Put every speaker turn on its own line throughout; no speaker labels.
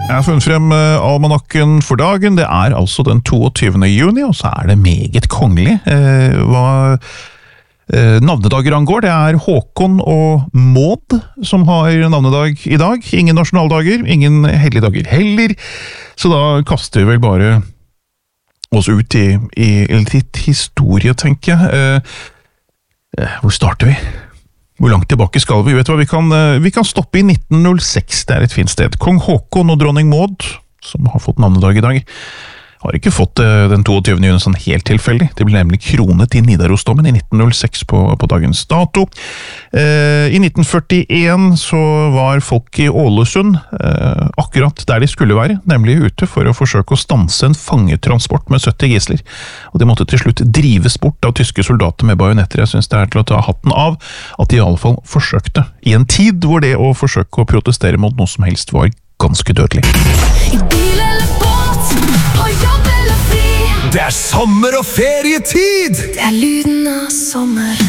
Jeg har funnet frem almanakken for dagen. Det altså den 22. juni, og så det meget kongelig. Hva navnedager angår, det Håkon og Maud som har navnedag i dag. Ingen nasjonaldager, ingen helligdager heller. Så da kaster vi vel bare oss ut i litt historie, tenker jeg. Hvor starter vi? Hvor langt tilbake skal vi? Vet du hva? Vi kan stoppe i 1906, det et fint sted. Kong Håkon og dronning Maud, som har fått navnedag i dag, har ikke fått den 22. juni sånn helt tilfeldig. Det ble nemlig kronet i Nidarosdomen i 1906 på dagens dato. I 1941 så var folk i Ålesund akkurat der de skulle være, nemlig ute for å forsøke å stanse en fangetransport med 70 gisler. Og de måtte til slutt drives bort av tyske soldater med bajonetter. Jeg synes det til å ta hatten av at de i alle fall forsøkte, i en tid hvor det å forsøke å protestere mot noe som helst var ganske dødelig.
I bil eller båt, på jobb eller fri.
Det sommer og ferietid!
Det lyden av sommer.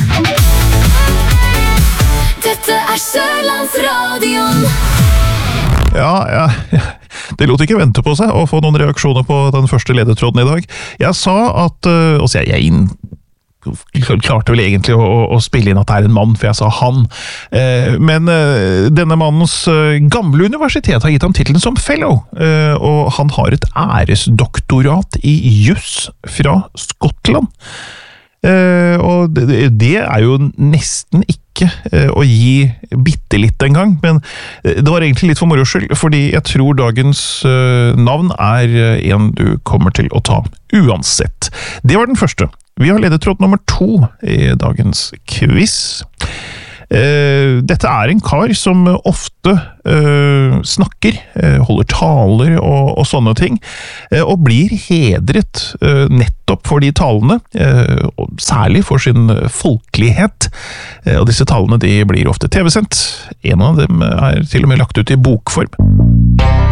Dette Sørlandsradioen.
Ja, det lot ikke vente på seg å få noen reaksjoner på den første ledetråden i dag. Jeg sa at, jeg klarte vel egentlig å spille inn at det en mann, for jeg sa han. Men denne mannens gamle universitet har gitt ham titlen som fellow, og han har et æresdoktorat i juss fra Skottland. Og det jo nesten ikke å gi bittelitt en gang, men det var egentlig litt for moro skyld, fordi jeg tror dagens navn en du kommer til å ta uansett. Det var den første. Vi har ledetråd nummer 2 i dagens quiz. Dette en kar som ofte snakker, holder taler og sånne ting, og blir hedret nettopp for de talene, særlig for sin folkelighet. Og disse talene de blir ofte TV-sendt. En av dem til og med lagt ut i bokform.